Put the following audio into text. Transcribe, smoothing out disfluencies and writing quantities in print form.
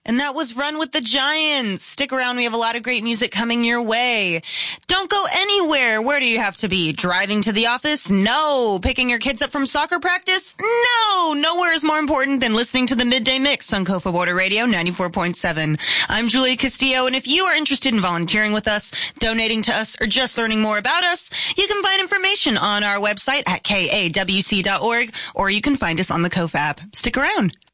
And that was Run with the Giants. Stick around. We have a lot of great music coming your way. Don't go anywhere. Where do you have to be? Driving to the office? No. Picking your kids up from soccer practice? No. Nowhere is more important than listening to the Midday Mix on Kofa Border Radio 94.7. I'm Julia Castillo, and if you are interested in volunteering with us, donating to us, or just learning more about us, you can find information on our website at kawc.org, or you can find us on the Kofa app. Stick around.